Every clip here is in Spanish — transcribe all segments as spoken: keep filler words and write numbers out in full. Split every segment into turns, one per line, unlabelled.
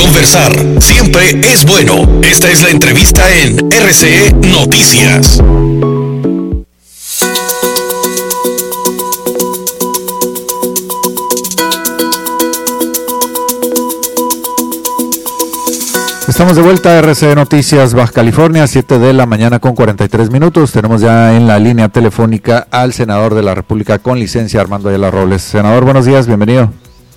Conversar siempre es bueno. Esta es la entrevista en R C E Noticias.
Estamos de vuelta a R C E Noticias Baja California, siete de la mañana con cuarenta y tres minutos. Tenemos ya en la línea telefónica al senador de la República con licencia, Armando Ayala Robles. Senador, buenos días, bienvenido.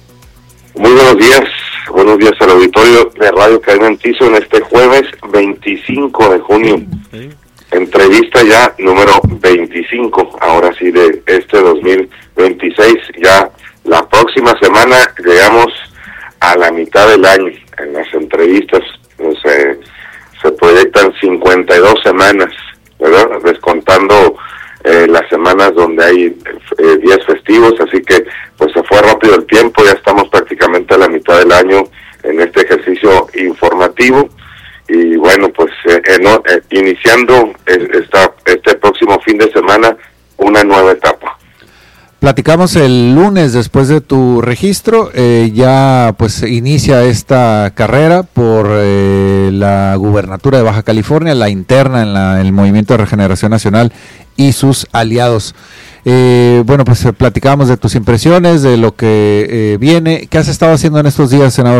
Muy buenos días, buenos días al auditorio de Radio Cadena Enciso en este jueves veinticinco de junio. Sí. Entrevista ya número veinticinco, ahora sí, de este dos mil veintiséis. Ya la próxima semana llegamos a la mitad del año. En las entrevistas pues, eh, se proyectan cincuenta y dos semanas, ¿verdad? Descontando eh, las semanas donde hay eh, días festivos, así que pues se fue rápido el tiempo, ya estamos prácticamente a la mitad del año en este ejercicio informativo y bueno, pues eh, eh, no, eh, iniciando eh, esta, este próximo fin de semana una nueva etapa.
Platicamos el lunes después de tu registro, eh, ya pues inicia esta carrera por eh, la gubernatura de Baja California, la interna en la, el Movimiento de Regeneración Nacional y sus aliados. Eh, bueno, pues eh, platicamos de tus impresiones, de lo que eh, viene. ¿Qué has estado haciendo en estos días, senador?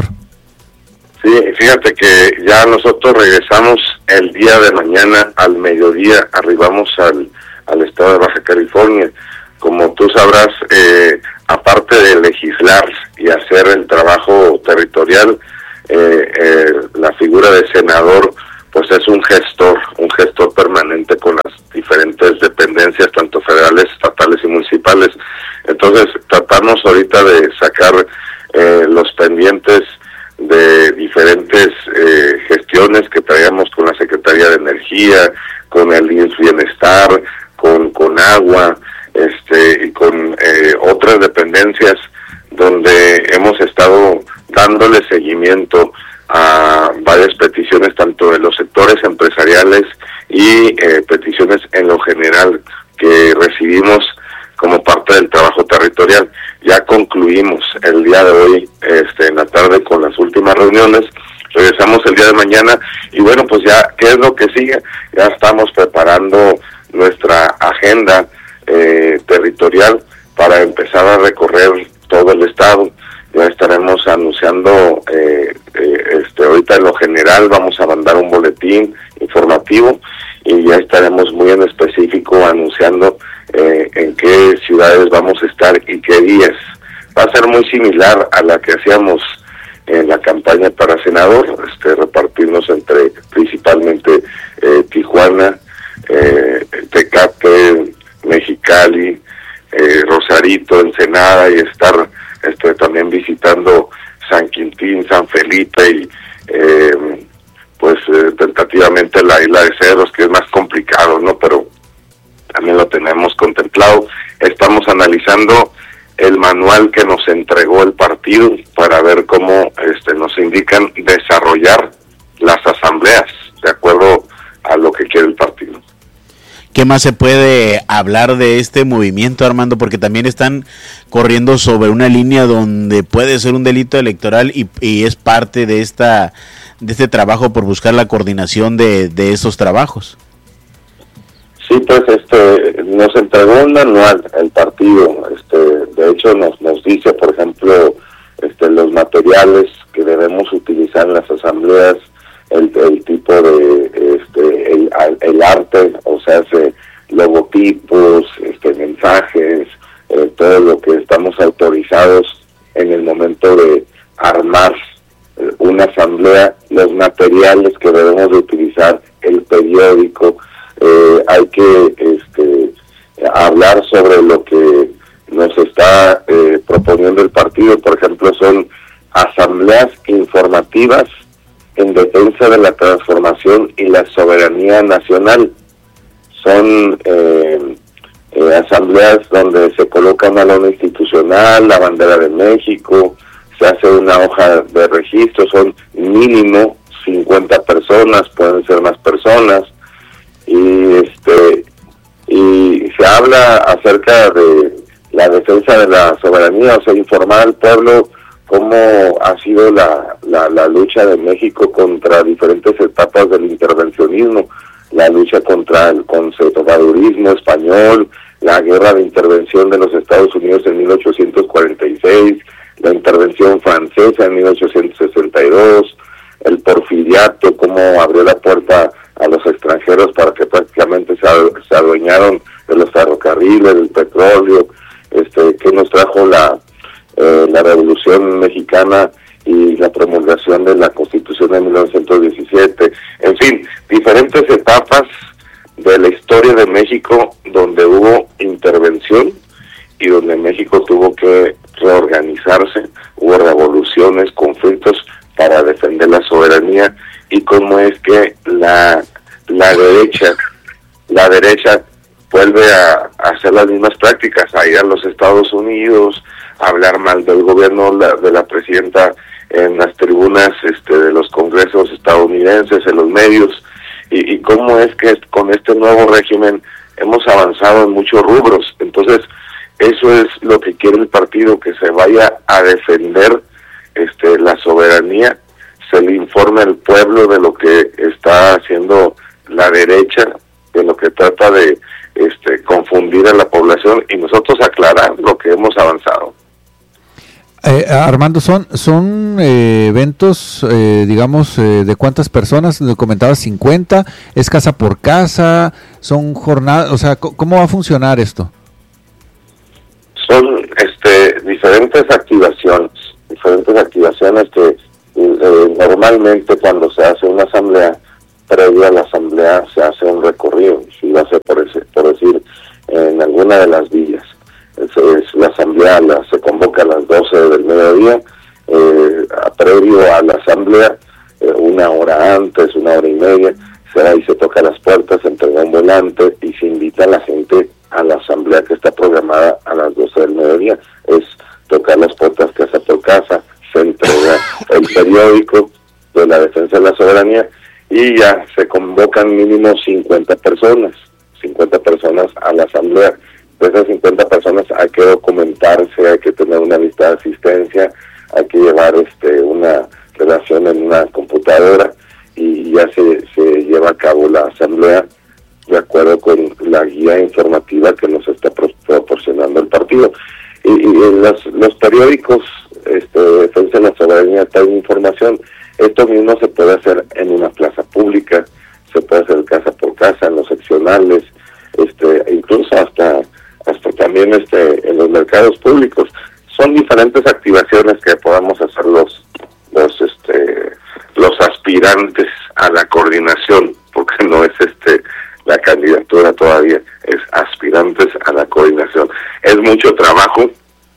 Sí, fíjate que ya nosotros regresamos el día de mañana al mediodía, arribamos al, al estado de Baja California. Como tú sabrás, eh, aparte de legislar y hacer el trabajo territorial, eh, eh, la figura de senador pues es un gestor, un gestor permanente con las diferentes dependencias, tanto federales, estatales y municipales. Entonces, tratamos ahorita de sacar eh, los pendientes de diferentes eh, gestiones que traíamos con la Secretaría de Energía, con el I M S S Bienestar, con, con agua, este y con eh, otras dependencias donde hemos estado dándole seguimiento a varias peticiones tanto de los sectores empresariales y eh, peticiones en lo general que recibimos como parte del trabajo territorial. Ya concluimos el día de hoy este en la tarde con las últimas reuniones, regresamos el día de mañana y bueno, pues ya, ¿qué es lo que sigue? Ya estamos preparando nuestra agenda Eh, territorial para empezar a recorrer todo el estado. Ya estaremos anunciando eh, eh, este ahorita en lo general vamos a mandar un boletín informativo y ya estaremos muy en específico anunciando eh, en qué ciudades vamos a estar y qué días. Va a ser muy similar a la que hacíamos en la campaña para senador, este repartirnos entre principalmente eh, Tijuana, eh, Tecate, Mexicali, eh, Rosarito, Ensenada y estar este, también visitando San Quintín, San Felipe y eh, pues eh, tentativamente la isla de Cerros, que es más complicado, ¿no? Pero también lo tenemos contemplado. Estamos analizando el manual que nos entregó el partido para ver cómo este, nos indican desarrollar las asambleas de acuerdo a lo que quiere el partido.
¿Qué más se puede hablar de este movimiento, Armando? Porque también están corriendo sobre una línea donde puede ser un delito electoral y, y es parte de esta de este trabajo por buscar la coordinación de, de esos trabajos.
Sí, pues este nos entregó un manual el partido. Este, de hecho, nos nos dice, por ejemplo, este los materiales que debemos utilizar en las asambleas. El, el tipo de este el, el arte, o sea, hace logotipos, este mensajes, eh, todo lo que estamos autorizados en el momento de armar eh, una asamblea, los materiales que debemos de utilizar, el periódico, eh, hay que este hablar sobre lo que nos está eh, proponiendo el partido. Por ejemplo, son asambleas informativas en defensa de la transformación y la soberanía nacional. Son eh, eh, asambleas donde se coloca una lona institucional, la bandera de México, se hace una hoja de registro, son mínimo cincuenta personas, pueden ser más personas, y este y se habla acerca de la defensa de la soberanía, o sea, informar al pueblo cómo ha sido la, la, la lucha de México contra diferentes etapas del intervencionismo, la lucha contra el conservadurismo español, la guerra de intervención de los Estados Unidos en mil ochocientos cuarenta y seis, la intervención francesa en mil ochocientos sesenta y dos, el porfiriato, cómo abrió la puerta a los extranjeros para que prácticamente se, se adueñaron de los ferrocarriles, del petróleo, este, que nos trajo la, eh, la Revolución Mexicana y la promulgación de la Constitución de mil novecientos diecisiete, en fin, diferentes etapas de la historia de México donde hubo intervención y donde México tuvo que reorganizarse, hubo revoluciones, conflictos para defender la soberanía, y cómo es que la la derecha la derecha vuelve a, a hacer las mismas prácticas, a ir a los Estados Unidos, a hablar mal del gobierno la, de la presidenta en las tribunas este, de los congresos estadounidenses, en los medios, y, y cómo es que con este nuevo régimen hemos avanzado en muchos rubros. Entonces, eso es lo que quiere el partido, que se vaya a defender este, la soberanía, se le informe al pueblo de lo que está haciendo la derecha, de lo que trata de este, confundir a la población, y nosotros aclarar lo que hemos avanzado.
Eh, Armando, son son eh, eventos, eh, digamos, eh, ¿de cuántas personas? Me comentabas cincuenta, ¿es casa por casa? ¿Son jornadas? O sea, ¿cómo va a funcionar esto?
Son este, diferentes activaciones, diferentes activaciones que eh, normalmente cuando se hace una asamblea, previa a la asamblea se hace un recorrido, si va a ser por, ese, por decir, en alguna de las villas. Es, es la asamblea la, se convoca a las doce del mediodía, eh, a previo a la asamblea, eh, una hora antes, una hora y media, se va y se toca las puertas, se entrega un volante y se invita a la gente a la asamblea que está programada a las doce del mediodía. Es tocar las puertas casa por casa, se entrega el periódico de la defensa de la soberanía y ya se convocan mínimo cincuenta personas, cincuenta personas a la asamblea. De esas cincuenta personas hay que documentarse, hay que tener una lista de asistencia, hay que llevar este una relación en una computadora y ya se, se lleva a cabo la asamblea de acuerdo con la guía informativa que nos está pro proporcionando el partido. Y, y en los, los periódicos este, Defensa de la Soberanía traen información. Esto mismo se puede hacer en una plaza pública, se puede hacer casa por casa, en los seccionales, este, incluso hasta hasta también este en los mercados públicos. Son diferentes activaciones que podamos hacer los los este los aspirantes a la coordinación, porque no es este la candidatura todavía, es aspirantes a la coordinación. Es mucho trabajo,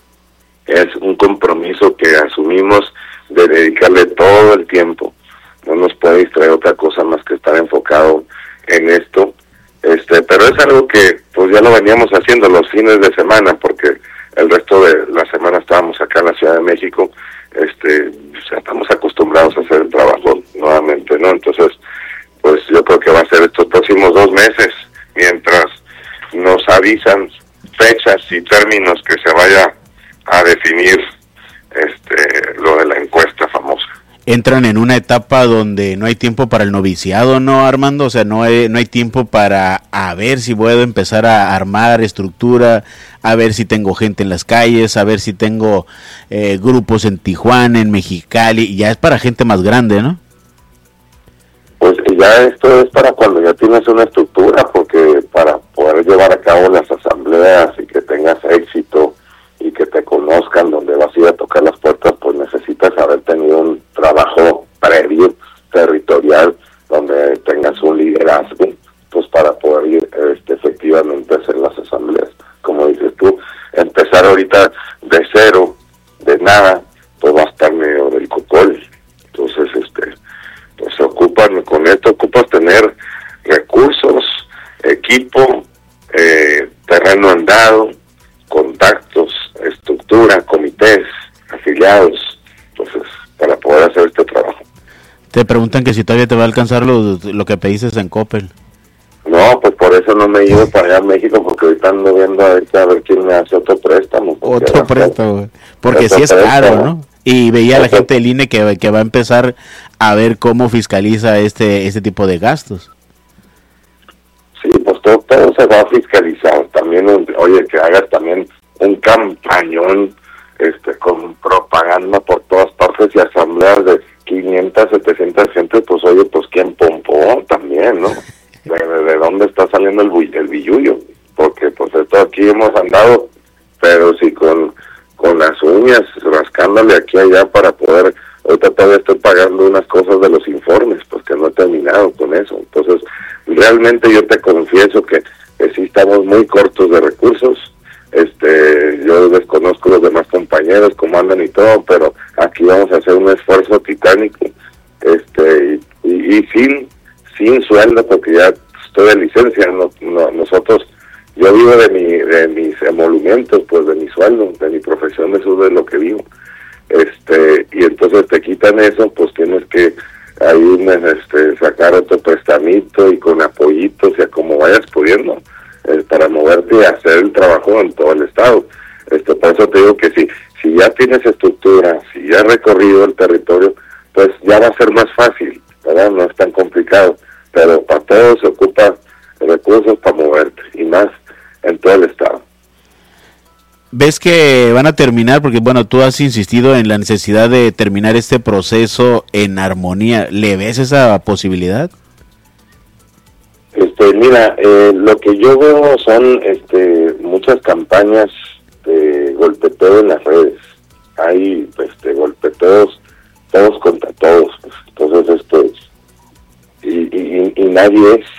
es un compromiso que asumimos de dedicarle todo el tiempo. No nos puede distraer otra cosa más que estar enfocado en esto. Este, pero es algo que pues ya lo veníamos haciendo los fines de semana, porque el resto de la semana estábamos acá en la Ciudad de México. Este, o sea, estamos acostumbrados a hacer el trabajo nuevamente, ¿no? Entonces, pues yo creo que va a ser estos próximos dos meses, mientras nos avisan fechas y términos que se vaya a definir este lo de la encuesta famosa.
Entran en una etapa donde no hay tiempo para el noviciado, ¿no, Armando? O sea, no hay, no hay tiempo para a ver si puedo empezar a armar estructura, a ver si tengo gente en las calles, a ver si tengo eh, grupos en Tijuana, en Mexicali. Ya es para gente más grande, ¿no?
Pues ya esto es para cuando ya tienes una estructura, porque para poder llevar a cabo las asambleas y que tengas éxito y que te conozcan donde vas a ir a tocar las puertas, pues necesitas haber tenido un trabajo previo, territorial, donde tengas un liderazgo, pues para poder ir este, efectivamente a hacer las asambleas. Como dices tú, empezar ahorita de cero, de nada, pues va a estar medio del cocol. Entonces, este, pues se ocupan, con esto ocupas tener recursos, equipo, eh, terreno andado, contactos, estructura, comités, afiliados, entonces, para poder hacer este trabajo.
Te preguntan que si todavía te va a alcanzar lo, lo que pediste en Coppel.
No, pues por eso no me he ido para allá a México, porque ahorita ando viendo a ver, a ver quién me hace otro préstamo.
Otro préstamo, porque sí es caro, ¿no? Y veía a la gente del I N E que, que va a empezar a ver cómo fiscaliza este este tipo de gastos.
Sí, pues todo, todo se va a fiscalizar. También, oye, que hagas también un campañón este con propaganda por todas partes y asambleas de quinientas, setecientas gente, pues oye, pues quién pompó también, ¿no? ¿De, de, de dónde está saliendo el, el billullo? Porque pues esto aquí hemos andado, pero sí con, con las uñas, rascándole aquí y allá para poder, ahorita todavía estoy pagando unas cosas de los informes, pues que no he terminado con eso. Entonces, realmente yo te confieso que, que sí estamos muy cortos de recursos. Este, yo desconozco los demás compañeros cómo andan y todo, pero aquí vamos a hacer un esfuerzo titánico, este, y, y, y sin, sin sueldo, porque ya estoy de licencia, no, no, nosotros, yo vivo de mi, de mis emolumentos, pues de mi sueldo, de mi profesión, eso es de lo que vivo, este, y entonces te quitan eso, pues tienes que ahí este, sacar otro prestamito y con apoyitos, y a como vayas pudiendo, eh, para moverte y hacer el trabajo en todo el estado. Este, por eso te digo que si, si ya tienes estructura, si ya has recorrido el territorio, pues ya va a ser más fácil, ¿verdad? No es tan complicado, pero para todo se ocupa recursos para moverte, y más en todo el estado.
¿Ves que van a terminar? Porque bueno, tú has insistido en la necesidad de terminar este proceso en armonía. ¿Le ves esa posibilidad?
Este, mira, eh, lo que yo veo son este, muchas campañas de golpeteo en las redes. Hay este, golpeteos todos contra todos. Pues. Entonces, esto es, y, y, y nadie es.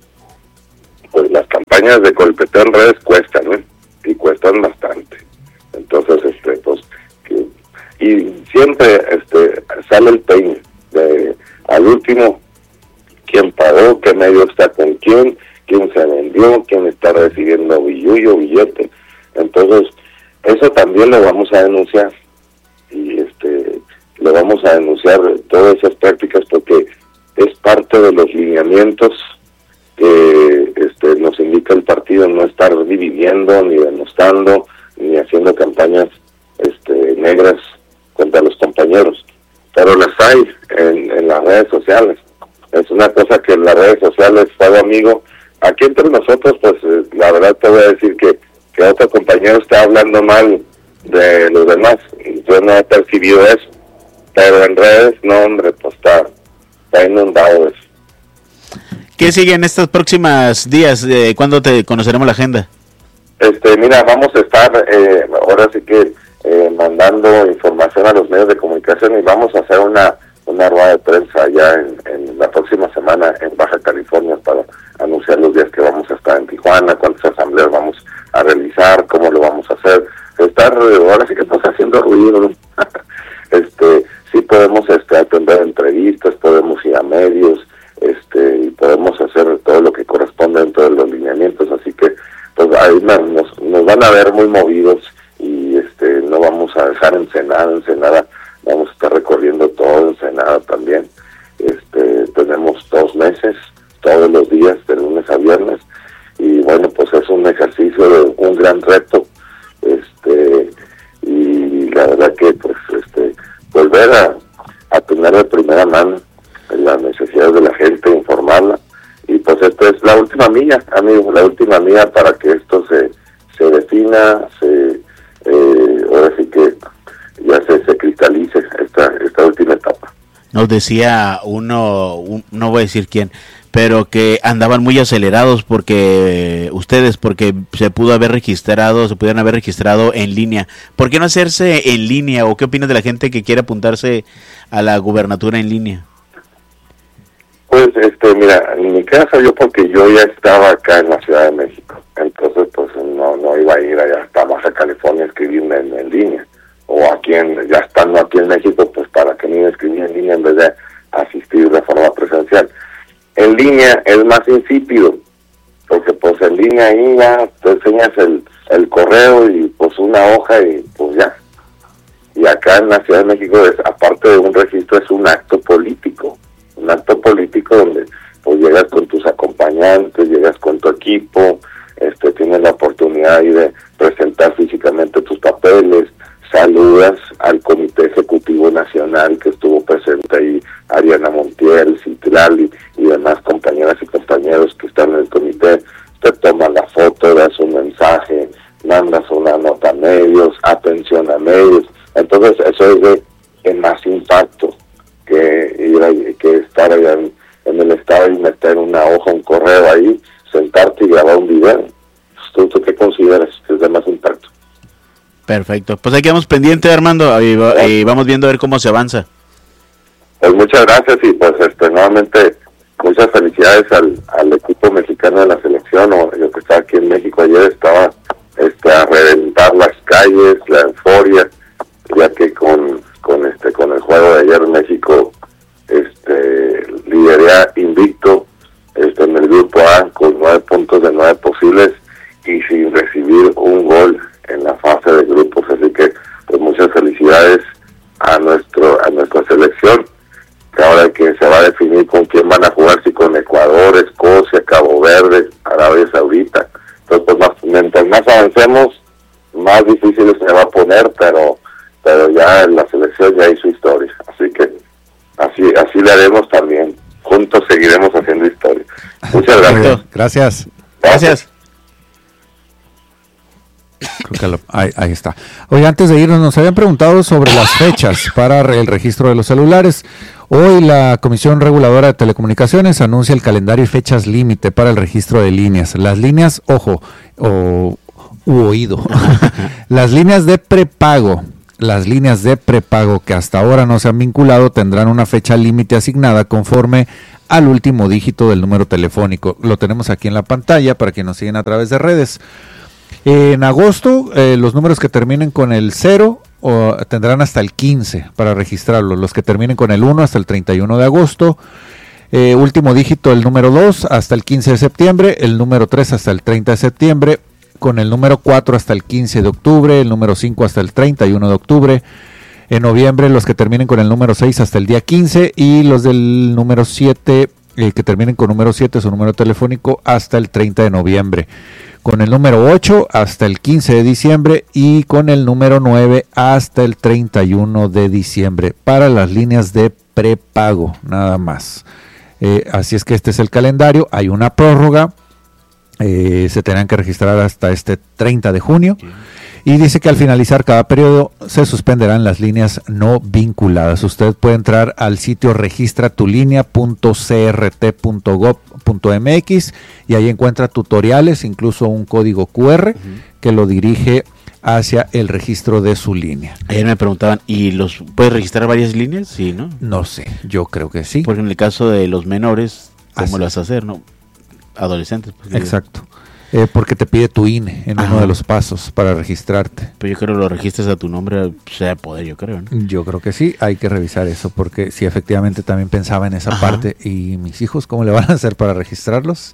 Pues las campañas de golpeteo en redes cuestan, ¿eh? Y cuestan bastante. Entonces, este, pues, que, y siempre este, sale el peine de, al último, quién pagó, qué medio está con quién, quién se vendió, quién está recibiendo billullo, billete. Entonces, eso también lo vamos a denunciar, y este, lo vamos a denunciar todas esas prácticas, porque es parte de los lineamientos que este, nos indica el partido, no estar dividiendo, ni denostando, ni haciendo campañas este, negras contra los compañeros. Pero las hay en, en las redes sociales. Es una cosa que en las redes sociales, todo amigo, aquí entre nosotros, pues eh, la verdad te voy a decir que, que otro compañero está hablando mal de los demás. Yo no he percibido eso, pero en redes, no hombre, pues está, está inundado eso.
¿Qué sigue en estos próximos días? Eh, ¿Cuándo te conoceremos la agenda?
Este, mira, vamos a estar eh, ahora sí que eh, mandando información a los medios de comunicación, y vamos a hacer una una rueda de prensa ya en, en la próxima semana en Baja California para anunciar los días que vamos a estar en Tijuana, cuántas asambleas vamos a realizar, cómo lo vamos a hacer. Estar, ahora sí que estamos haciendo ruido, ¿no? este, sí podemos este, atender entrevistas, podemos ir a medios, este, y podemos hacer todo lo que corresponde dentro de los lineamientos, así que pues ahí nos, nos van a ver muy movidos, y este, no vamos a dejar Ensenada, Ensenada, vamos a estar recorriendo todo Ensenada también. Este, tenemos dos meses, todos los días, de lunes a viernes, y bueno, pues es un ejercicio de un gran reto, este, y la verdad que pues este, volver a, a tener de primera mano las necesidades de la gente, informarla, y pues esta es la última milla, amigo, la última milla para que esto se, se defina, se, eh, ahora sí que ya se, se cristalice esta esta última etapa.
Nos decía uno, un, no voy a decir quién, pero que andaban muy acelerados porque ustedes, porque se pudo haber registrado, se pudieron haber registrado en línea. ¿Por qué no hacerse en línea? ¿O qué opinas de la gente que quiere apuntarse a la gubernatura en línea?
Pues, este, mira, en mi caso, yo porque yo ya estaba acá en la Ciudad de México, entonces pues no no iba a ir allá hasta Baja California a escribirme en, en línea. O aquí en, ya estando aquí en México, pues para que me escribir en línea en vez de asistir de forma presencial. En línea es más insípido, porque pues en línea ahí ya te enseñas el, el correo y pues una hoja y pues ya. Y acá en la Ciudad de México, es, aparte de un registro, es un acto político, un acto político donde pues llegas con tus acompañantes, llegas con tu equipo, este tienes la oportunidad ahí de presentar físicamente tus papeles, saludas al comité ejecutivo presente ahí Ariana Montiel, Citlali y demás compañeras y compañeros que están en el comité. Te toman la foto, das un mensaje, mandas una nota a medios, atención a medios. Entonces eso es de, de más impacto que ir a, que estar allá en, en el estado y meter una hoja, un correo ahí, sentarte y grabar un video. ¿Tú, tú qué consideras que es de más impacto?
Perfecto, pues ahí quedamos pendientes, Armando, y, y vamos viendo a ver cómo se avanza.
Pues muchas gracias y pues este nuevamente muchas felicidades al, al equipo mexicano de la selección. O yo que estaba aquí en México ayer, estaba este a reventar las calles, la euforia, ya que con con este con el juego de ayer México este liderea invicto este en el grupo A con nueve puntos de nueve posibles y sin recibir un gol en la fase de grupos. Así que pues muchas felicidades a nuestro a nuestra selección, que ahora que se va a definir con quién van a jugar, si con Ecuador, Escocia, Cabo Verde, Arabia Saudita. Entonces pues más, mientras más avancemos, más difícil se va a poner, pero pero ya la selección ya hizo historia, así que así así le haremos también, juntos seguiremos haciendo historia. Muchas gracias.
Gracias.
Gracias.
Creo que lo, ahí, ahí está. Oye, antes de irnos, nos habían preguntado sobre las fechas para el registro de los celulares. Hoy la Comisión Reguladora de Telecomunicaciones anuncia el calendario y fechas límite para el registro de líneas. Las líneas, ojo, o, u oído, las líneas de prepago, las líneas de prepago que hasta ahora no se han vinculado tendrán una fecha límite asignada conforme al último dígito del número telefónico. Lo tenemos aquí en la pantalla para quienes nos siguen a través de redes. En agosto, eh, los números que terminen con el cero o, tendrán hasta el quince para registrarlos. Los que terminen con el uno hasta el treinta y uno de agosto. Eh, último dígito, el número dos hasta el quince de septiembre. El número tres hasta el treinta de septiembre. Con el número cuatro hasta el quince de octubre. El número cinco hasta el treinta y uno de octubre. En noviembre, los que terminen con el número seis hasta el día quince. Y los del número siete, eh, que terminen con número siete, su número telefónico, hasta el treinta de noviembre. Con el número ocho hasta el quince de diciembre y con el número nueve hasta el treinta y uno de diciembre para las líneas de prepago, nada más. Eh, así es que este es el calendario, hay una prórroga, eh, se tendrán que registrar hasta este treinta de junio y dice que al finalizar cada periodo se suspenderán las líneas no vinculadas. Usted puede entrar al sitio registratulínea punto c r t punto gov punto m x y ahí encuentra tutoriales, incluso un código cu erre uh-huh. que lo dirige hacia el registro de su línea.
Ayer me preguntaban, ¿y los puedes registrar varias líneas? Sí, ¿no?
No sé, yo creo que sí.
Porque en el caso de los menores, ¿cómo
Así.
lo vas a hacer, no? Adolescentes. Pues,
exacto. Eh, porque te pide tu I N E en Ajá. uno de los pasos para registrarte.
Pero yo creo que lo registres a tu nombre, sea poder, yo creo, ¿no?
Yo creo que sí, hay que revisar eso, porque sí, efectivamente también pensaba en esa Ajá. parte. ¿Y mis hijos cómo le van a hacer para registrarlos?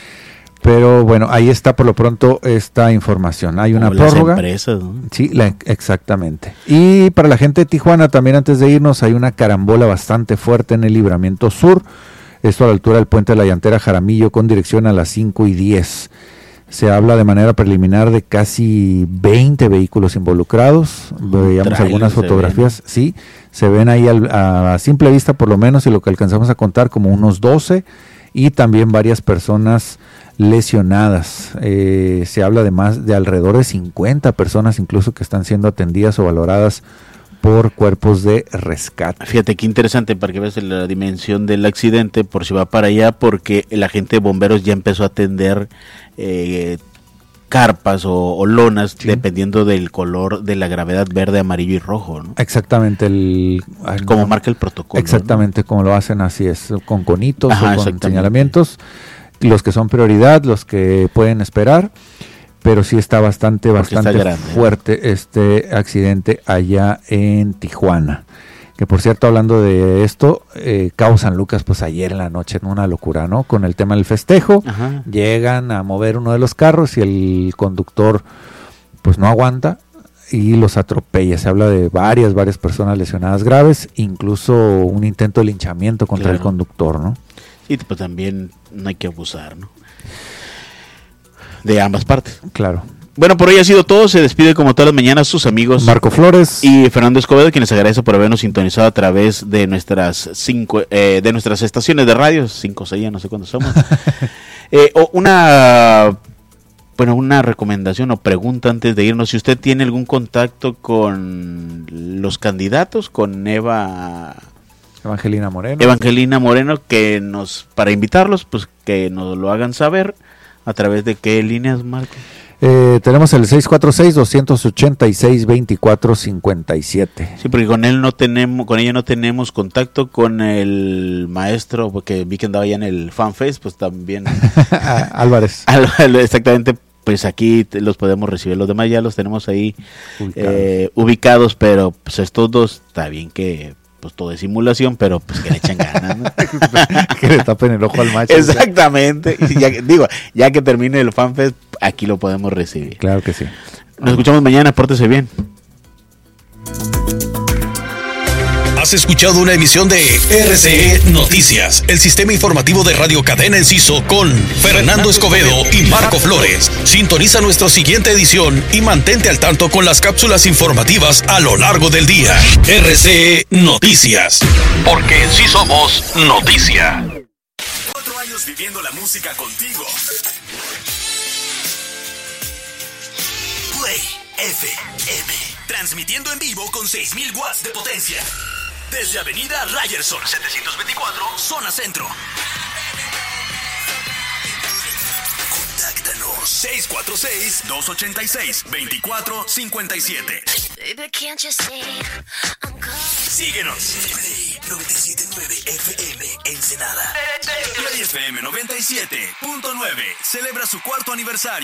Pero bueno, ahí está por lo pronto esta información. Hay una
Como
prórroga.
Las empresas, ¿no?
Sí, la, exactamente. Y para la gente de Tijuana, también antes de irnos, hay una carambola bastante fuerte en el Libramiento Sur. Esto a la altura del puente de la Llantera Jaramillo con dirección a las cinco y diez. Se habla de manera preliminar de casi veinte vehículos involucrados. Veíamos algunas fotografías. Se sí, se ven ahí al, a simple vista por lo menos, y lo que alcanzamos a contar como unos doce, y también varias personas lesionadas. Eh, se habla de más de alrededor de cincuenta personas incluso que están siendo atendidas o valoradas por cuerpos de rescate.
Fíjate qué interesante para que veas la dimensión del accidente, por si va para allá, porque el agente de bomberos ya empezó a atender eh, carpas o, o lonas, sí. dependiendo del color de la gravedad, verde, amarillo y rojo, ¿no?
Exactamente, el
como no, marca el protocolo.
Exactamente, ¿no? Como lo hacen, así es, con conitos
Ajá,
o con señalamientos, los que son prioridad, los que pueden esperar. Pero sí está bastante, Porque bastante grande, fuerte este accidente allá en Tijuana. Que por cierto, hablando de esto, eh, Cabo San Lucas, pues ayer en la noche, en una locura, ¿no? Con el tema del festejo, Ajá. llegan a mover uno de los carros y el conductor, pues no aguanta y los atropella. Se habla de varias, varias personas lesionadas graves, incluso un intento de linchamiento contra claro. el conductor, ¿no?
Sí, pues también no hay que abusar, ¿no? De ambas partes.
Claro.
Bueno, por hoy ha sido todo. Se despide como todas las mañanas sus amigos
Marco Flores
y Fernando Escobedo, quienes agradece por habernos sintonizado a través de nuestras cinco, eh, de nuestras estaciones de radio, cinco o seis, no sé cuántos somos. eh, o una, bueno, una recomendación o pregunta antes de irnos. Si usted tiene algún contacto con los candidatos, con Eva...
Evangelina Moreno.
Evangelina Moreno, que nos, para invitarlos, pues que nos lo hagan saber. ¿A través de qué líneas, Marco?
Eh, tenemos el seis cuatro seis, dos ocho seis, dos cuatro cinco siete.
Sí, porque con él no tenemos, con ella no tenemos contacto. Con el maestro, porque vi que andaba ya en el FanFest, pues también.
Álvarez.
Exactamente, pues aquí los podemos recibir. Los demás ya los tenemos ahí ubicados, eh, ubicados pero pues estos dos, está bien que... pues todo es simulación, pero pues que le echen ganas, ¿no?
Que le tapen el ojo al macho.
Exactamente. Y ya, digo, ya que termine el FanFest, aquí lo podemos recibir.
Claro que sí.
Nos escuchamos mañana, pórtese bien.
Has escuchado una emisión de R C E Noticias, el sistema informativo de Radio Cadena Enciso con Fernando Escobedo y Marco Flores. Sintoniza nuestra siguiente edición y mantente al tanto con las cápsulas informativas a lo largo del día. R C E Noticias, porque sí somos noticia.
Cuatro años viviendo la música contigo. Play F M, transmitiendo en vivo con seis mil watts de potencia. Desde Avenida Ryerson setecientos veinticuatro, zona centro. Contáctanos seis cuatro seis, dos ocho seis, dos cuatro cinco siete. Síguenos. noventa y siete punto nueve F M Ensenada. Play F M noventa y siete punto nueve celebra su cuarto aniversario.